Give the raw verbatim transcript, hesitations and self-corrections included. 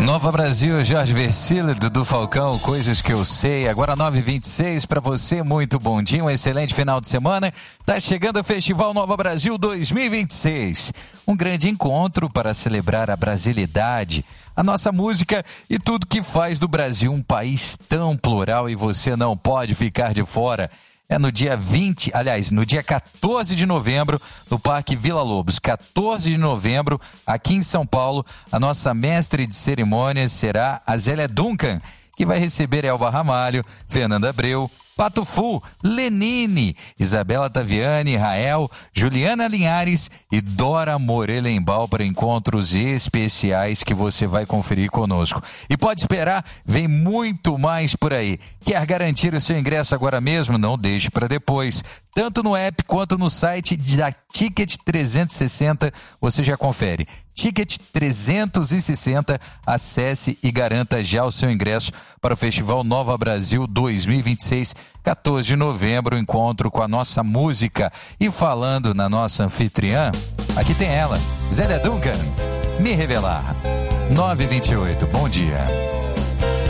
Nova Brasil, Jorge Versilo, Dudu Falcão, Coisas que eu sei. Agora nove e vinte e seis, para você, muito bom dia, um excelente final de semana. Tá chegando o Festival Nova Brasil dois mil e vinte e seis. Um grande encontro para celebrar a brasilidade, a nossa música e tudo que faz do Brasil um país tão plural, e você não pode ficar de fora. É no dia vinte, aliás, no dia quatorze de novembro, no Parque Vila Lobos. quatorze de novembro, aqui em São Paulo, a nossa mestre de cerimônias será a Zélia Duncan, que vai receber Elba Ramalho, Fernanda Abreu, Pato Fu, Lenine, Isabela Taviani, Rael, Juliana Linhares e Dora Morelenbaum para encontros especiais que você vai conferir conosco. E pode esperar, vem muito mais por aí. Quer garantir o seu ingresso agora mesmo? Não deixe para depois. Tanto no app quanto no site da Ticket trezentos e sessenta, você já confere. Ticket trezentos e sessenta, acesse e garanta já o seu ingresso para o Festival Nova Brasil dois mil e vinte e seis, quatorze de novembro, encontro com a nossa música. E falando na nossa anfitriã, aqui tem ela, Zélia Duncan, Me Revelar. nove e vinte e oito, bom dia.